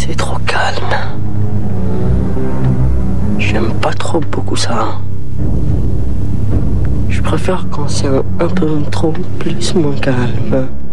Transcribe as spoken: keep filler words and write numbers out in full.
C'est trop calme. J'aime pas trop beaucoup ça. Je préfère quand c'est un, un peu trop plus moins calme.